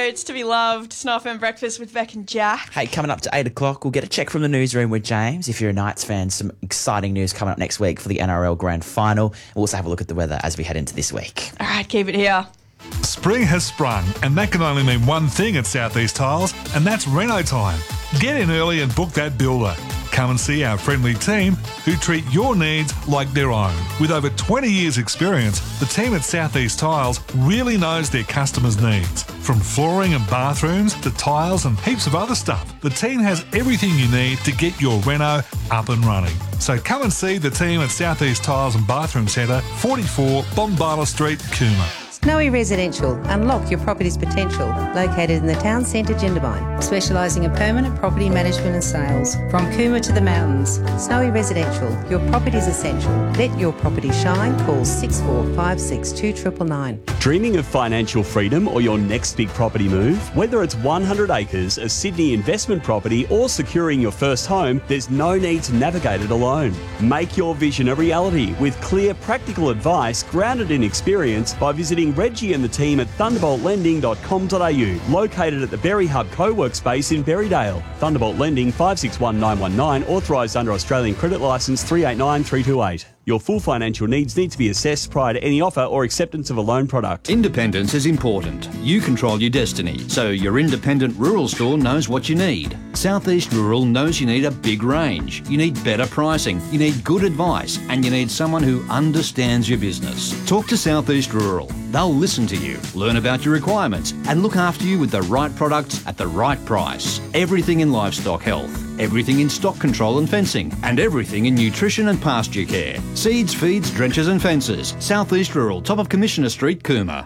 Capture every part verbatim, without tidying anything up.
It's To Be Loved, Snuff and Breakfast with Beck and Jack. Hey, coming up to eight o'clock, we'll get a check from the newsroom with James. If you're a Knights fan, some exciting news coming up next week for the N R L Grand Final. We'll also have a look at the weather as we head into this week. All right, keep it here. Spring has sprung, and that can only mean one thing at Southeast Tiles, and that's reno time. Get in early and book that builder. Come and see our friendly team who treat your needs like their own. With over twenty years experience, the team at Southeast Tiles really knows their customers' needs. From flooring and bathrooms to tiles and heaps of other stuff, the team has everything you need to get your reno up and running. So come and see the team at Southeast Tiles and Bathroom Centre, forty-four Bombala Street, Cooma. Snowy Residential. Unlock your property's potential. Located in the town centre, Jindabyne. Specialising in permanent property management and sales. From Cooma to the mountains. Snowy Residential. Your property's essential. Let your property shine. Call six four five six two nine nine nine. Dreaming of financial freedom or your next big property move? Whether it's one hundred acres, a Sydney investment property or securing your first home, there's no need to navigate it alone. Make your vision a reality with clear, practical advice grounded in experience by visiting Reggie and the team at thunderbolt lending dot com dot a u, located at the Berry Hub co-work space in Berrydale. Thunderbolt Lending five six one nine one nine, authorised under Australian Credit Licence three eight nine three two eight. Your full financial needs need to be assessed prior to any offer or acceptance of a loan product. Independence is important. You control your destiny, so your independent rural store knows what you need. Southeast Rural knows you need a big range. You need better pricing, you need good advice, and you need someone who understands your business. Talk to Southeast Rural. They'll listen to you, learn about your requirements, and look after you with the right products at the right price. Everything in livestock health, everything in stock control and fencing, and everything in nutrition and pasture care. Seeds, feeds, drenches and fences. Southeast Rural, top of Commissioner Street, Cooma.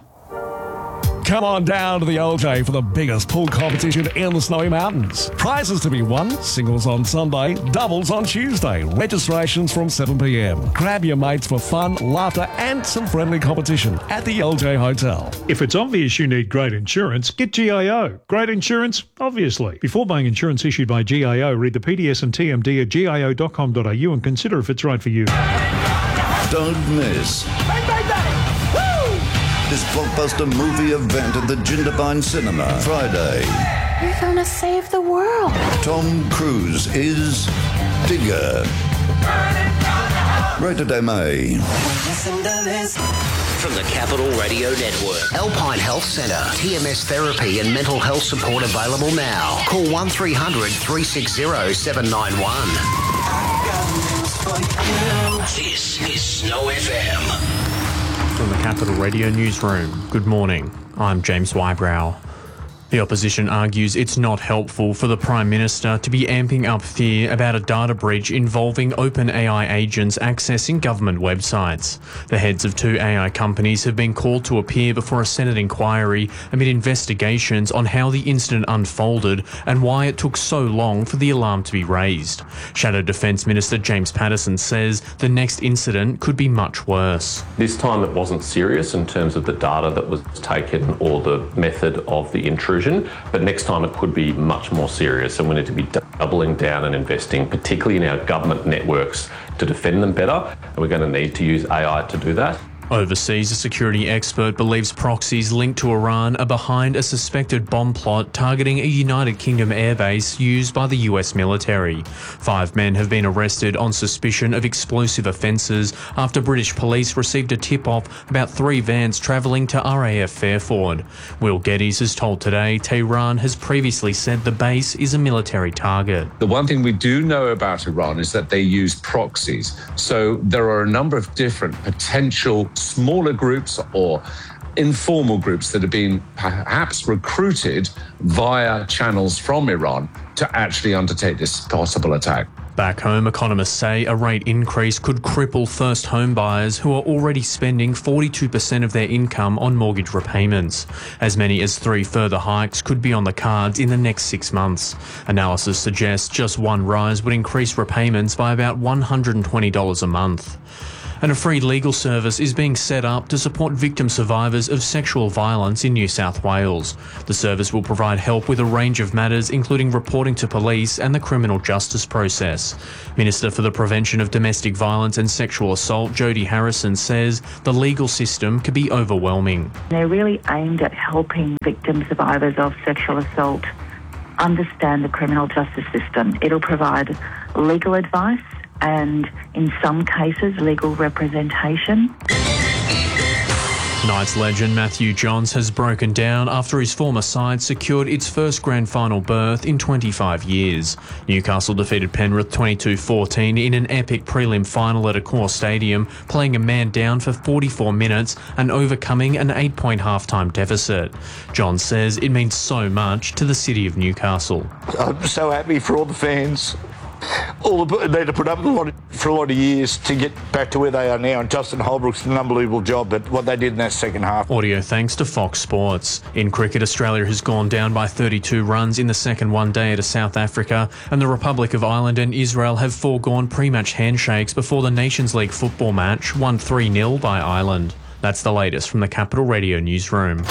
Come on down to the L J for the biggest pool competition in the Snowy Mountains. Prizes to be won, singles on Sunday, doubles on Tuesday. Registrations from seven p m. Grab your mates for fun, laughter and some friendly competition at the L J Hotel. If it's obvious you need great insurance, get G I O. Great insurance, obviously. Before buying insurance issued by G I O, read the P D S and T M D at G I O dot com dot a u and consider if it's right for you. Don't miss Bang, bang, bang. this blockbuster movie event at the Jindabyne Cinema Friday. You're gonna save the world. Tom Cruise is Digger. Rated M A. From the Capital Radio Network, Alpine Health Centre, T M S therapy and mental health support available now. Call one three hundred three six zero seven nine one. This is Snow F M. From the Capital Radio Newsroom, good morning. I'm James Wybrow. The opposition argues it's not helpful for the Prime Minister to be amping up fear about a data breach involving OpenAI agents accessing government websites. The heads of two A I companies have been called to appear before a Senate inquiry amid investigations on how the incident unfolded and why it took so long for the alarm to be raised. Shadow Defence Minister James Paterson says the next incident could be much worse. This time it wasn't serious in terms of the data that was taken or the method of the intrusion. But next time it could be much more serious, and we need to be doubling down and investing, particularly in our government networks, to defend them better, and we're going to need to use A I to do that. Overseas, a security expert believes proxies linked to Iran are behind a suspected bomb plot targeting a United Kingdom airbase used by the U S military. Five men have been arrested on suspicion of explosive offences after British police received a tip-off about three vans travelling to R A F Fairford. Will Geddes has told Today Tehran has previously said the base is a military target. The one thing we do know about Iran is that they use proxies. So there are a number of different potential smaller groups or informal groups that have been perhaps recruited via channels from Iran to actually undertake this possible attack. Back home, economists say a rate increase could cripple first home buyers who are already spending forty-two percent of their income on mortgage repayments. As many as three further hikes could be on the cards in the next six months. Analysis suggests just one rise would increase repayments by about one hundred twenty dollars a month. And a free legal service is being set up to support victim survivors of sexual violence in New South Wales. The service will provide help with a range of matters, including reporting to police and the criminal justice process. Minister for the Prevention of Domestic Violence and Sexual Assault, Jodie Harrison, says the legal system could be overwhelming. They're really aimed at helping victim survivors of sexual assault understand the criminal justice system. It'll provide legal advice and, in some cases, legal representation. Knights legend Matthew Johns has broken down after his former side secured its first grand final berth in twenty-five years. Newcastle defeated Penrith twenty-two fourteen in an epic prelim final at Accor Stadium, playing a man down for forty-four minutes and overcoming an eight-point halftime deficit. Johns says it means so much to the city of Newcastle. I'm so happy for all the fans. All the, they had to put up with a lot for a lot of years to get back to where they are now, and Justin Holbrook's did an unbelievable job, but what they did in that second half. Audio thanks to Fox Sports. In cricket, Australia has gone down by thirty-two runs in the second one day to South Africa, and the Republic of Ireland and Israel have foregone pre-match handshakes before the Nations League football match, won three nil by Ireland. That's the latest from the Capital Radio newsroom.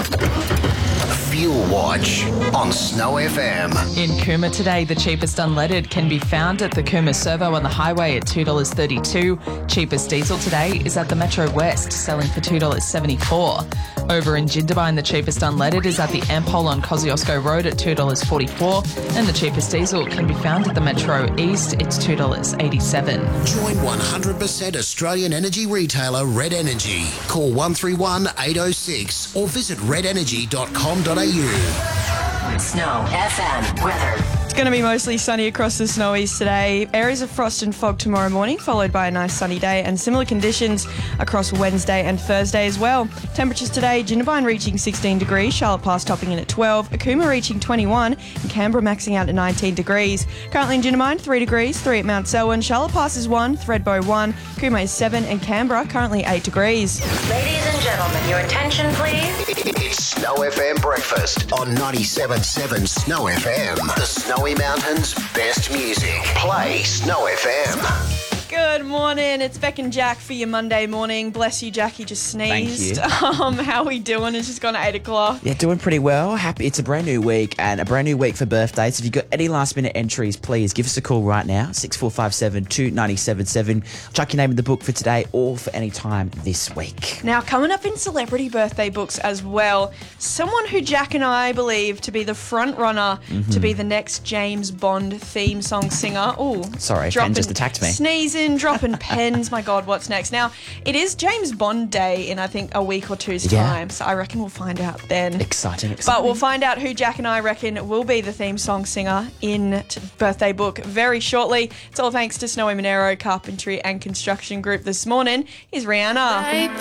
Fuel Watch on Snow F M. In Cooma today, the cheapest unleaded can be found at the Cooma Servo on the highway at two dollars thirty-two. Cheapest diesel today is at the Metro West, selling for two dollars seventy-four. Over in Jindabyne, the cheapest unleaded is at the Ampol on Kosciuszko Road at two dollars forty-four, and the cheapest diesel can be found at the Metro East. It's two dollars eighty-seven. Join one hundred percent Australian energy retailer Red Energy. Call one three one, eight oh six or visit red energy dot com dot a u. Snow F M weather. It's going to be mostly sunny across the snowies today. Areas of frost and fog tomorrow morning, followed by a nice sunny day, and similar conditions across Wednesday and Thursday as well. Temperatures today, Jindabyne reaching sixteen degrees, Charlotte Pass topping in at twelve, Cooma reaching twenty-one, and Canberra maxing out at nineteen degrees. Currently in Jindabyne, three degrees, three at Mount Selwyn, Charlotte Pass is one, Thredbo one, Cooma is seven, and Canberra currently eight degrees. Ladies and gentlemen, your attention please. It's Snow F M Breakfast on ninety-seven point seven Snow F M. The Snowy Mountains' best music. Play Snow F M. Good morning, it's Beck and Jack for your Monday morning. Bless you, Jack, you just sneezed. Thank you. Um, how are we doing? It's just gone at eight o'clock. Yeah, doing pretty well. Happy. It's a brand new week and a brand new week for birthdays. If you've got any last minute entries, please give us a call right now, six four five seven, two nine seven seven. Chuck your name in the book for today or for any time this week. Now, coming up in celebrity birthday books as well, someone who Jack and I believe to be the front runner Mhm. to be the next James Bond theme song singer. Oh, Sorry, Pen just attacked me. Sneezing, dropping pens. My God, what's next? Now, it is James Bond Day in, I think, a week or two's Yeah. time, so I reckon we'll find out then. Exciting, exciting. But we'll find out who Jack and I reckon will be the theme song singer in t- birthday book very shortly. It's all thanks to Snowy Monero Carpentry and Construction Group this morning. Here's Rihanna.